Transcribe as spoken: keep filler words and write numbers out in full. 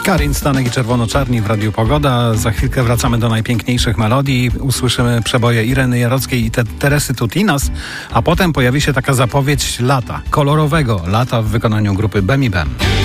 Karin Stanek i Czerwono-Czarni w Radiu Pogoda. Za chwilkę wracamy do najpiękniejszych melodii. Usłyszymy przeboje Ireny Jarockiej i te Teresy Tutinas, a potem pojawi się taka zapowiedź lata, kolorowego lata w wykonaniu grupy Bem i Bem.